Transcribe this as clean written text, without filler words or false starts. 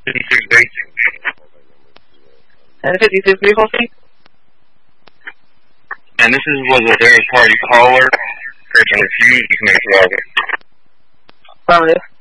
1056 vehicle seat. And this was a third party caller. Person refused to connect to Affirmative.